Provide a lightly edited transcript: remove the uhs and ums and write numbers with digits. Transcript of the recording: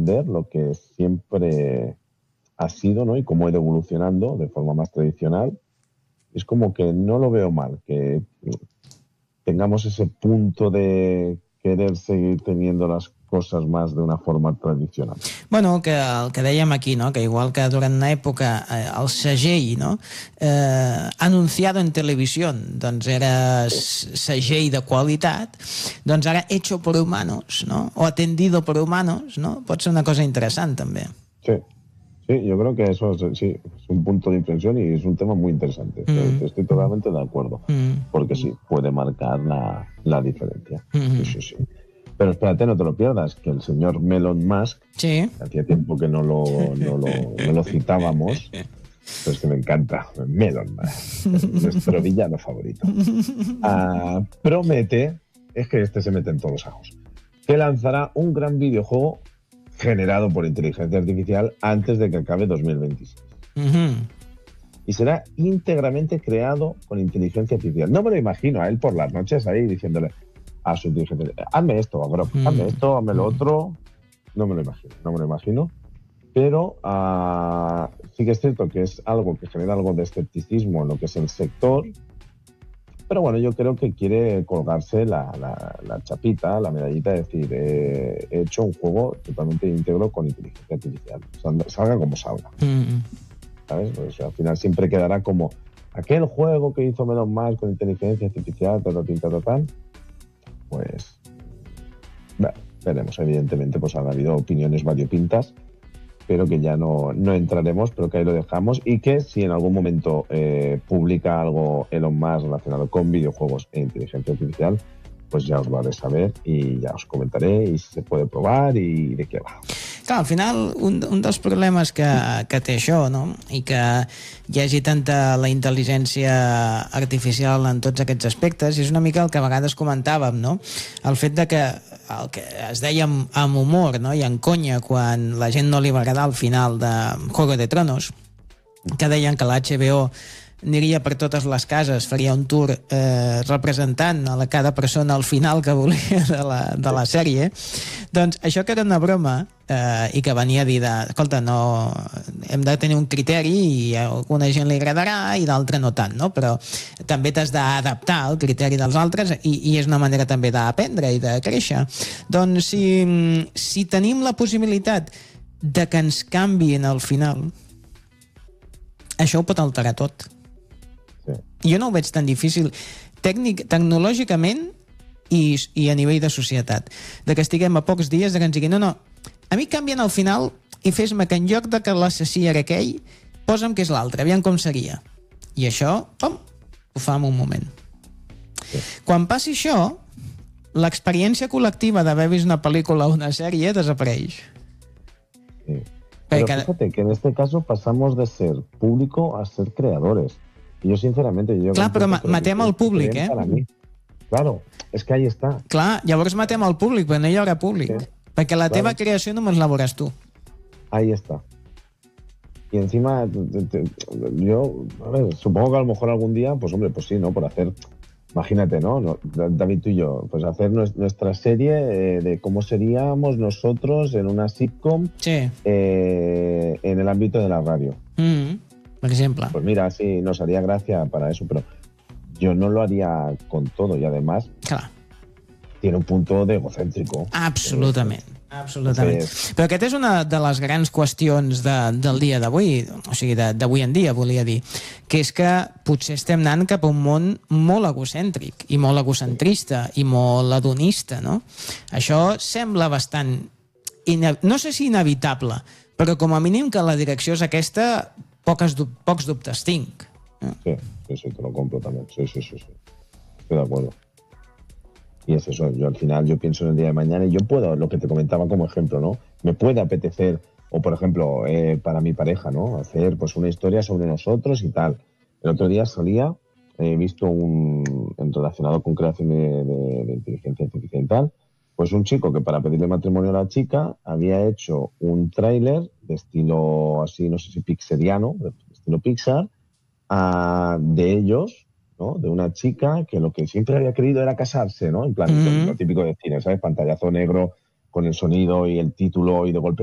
entender lo que siempre ha sido, ¿no? Y cómo ha ido evolucionando de forma más tradicional. Es como que no lo veo mal, que tengamos ese punto de querer seguir teniendo las coses más d'una forma tradicional. Bueno, que el que dèiem aquí, no? Que igual que durant una època el segell, no? Anunciado en televisió, doncs era segell de qualitat, doncs ara hecho por humanos, no? O atendido por humanos, no? Pot ser una cosa interessant, també. Sí. Sí, yo creo que eso sí, es un punto de inflexión y es un tema muy interesante. Estoy totalmente de acuerdo. Porque sí, puede marcar la diferencia. Sí. Pero espérate, no te lo pierdas, que el señor Elon Musk, sí, hacía tiempo que no lo citábamos, pero es que me encanta, Elon Musk, nuestro villano favorito. Promete, es que este se mete en todos los ajos, que lanzará un gran videojuego generado por inteligencia artificial antes de que acabe 2026. Y será íntegramente creado con inteligencia artificial. No me lo imagino a él por las noches ahí diciéndole a su inteligencia, hazme esto, bro, hazme esto, hazme lo otro. No me lo imagino. Pero sí que es cierto que es algo que genera algo de escepticismo en lo que es el sector. Pero bueno, yo creo que quiere colgarse la chapita, la medallita, de decir, he hecho un juego totalmente íntegro con inteligencia artificial. Salga como salga. ¿Sabes? Pues al final siempre quedará como aquel juego que hizo Elon Musk con inteligencia artificial, tal. Pues veremos. Evidentemente, pues han habido opiniones variopintas, pero que ya no entraremos, pero que ahí lo dejamos, y que si en algún momento publica algo Elon Musk relacionado con videojuegos e inteligencia artificial, pues ya os lo haré saber i ja us comentaré i si se puede probar i de què va. Clar, al final, un dels problemes que té això, no? I que hi hagi tanta la intel·ligència artificial en tots aquests aspectes, és una mica el que a vegades comentàvem, no? El fet de que el que es deia amb humor, no? I en conya, quan la gent no li va agradar al final de Juego de Tronos, que deien que la HBO aniria per totes les cases, faria un tour representant a cada persona al final que volia de la sèrie. Doncs això que era una broma i que venia a dir escolta, no, hem de tenir un criteri i a alguna gent li agradarà i d'altra no tant, no? Però també t'has d'adaptar al criteri dels altres i és una manera també d'aprendre i de créixer. Doncs si tenim la possibilitat de que ens canviïn al final, això ho pot alterar tot. Jo no ho veig tan difícil tecnològicament i a nivell de societat, de que estiguem a pocs dies de que ens diguin no, a mi canvien al final i fes-me que en lloc de que l'assassí era aquell, posa'm que és l'altre, aviam com seria, i això, pum, ho fa en un moment. Quan passi això, l'experiència col·lectiva d'haver vist una pel·lícula o una sèrie desapareix. Pero fíjate que en este caso pasamos de ser público a ser creadores. Y yo sinceramente... Clar, però matem el públic, Claro, és que ahí està. Clar, llavors matem el públic, però no hi haurà públic. Perquè la teva creació només la veuràs tu. Ahí está. Y encima, yo, a ver, supongo que a lo mejor algún día, pues hombre, pues sí, ¿no? Por hacer, imagínate, ¿no? David, tú y yo, pues hacer nuestra serie de cómo seríamos nosotros en una sitcom en el ámbito de la radio. Por ejemplo. Pues mira, sí, nos haría gracia para eso, pero yo no lo haría con todo y además tiene un punto de egocéntrico. Absolutament. Però aquesta és una de les grans qüestions del dia d'avui, o sigui, d'avui en dia, volia dir, que és que potser estem anant cap a un món molt egocèntric i molt egocentrista i molt hedonista, no? Això sembla bastant, no sé si inevitable, però com a mínim que la direcció és aquesta, pocs dubtes tinc. Sí, te lo compro también. Sí. Estoy de acuerdo. Y es eso, yo al final pienso en el día de mañana y yo puedo, lo que te comentaba como ejemplo, ¿no? Me puede apetecer, o por ejemplo, para mi pareja, ¿no? Hacer pues una historia sobre nosotros y tal. El otro día he visto relacionado con creación de inteligencia artificial y tal, pues un chico que para pedirle matrimonio a la chica había hecho un tráiler de estilo así, no sé si pixeliano, de estilo Pixar, de ellos, ¿no? De una chica que lo que siempre había querido era casarse, ¿no? En plan, lo típico de cine, ¿sabes? Pantallazo negro con el sonido y el título y de golpe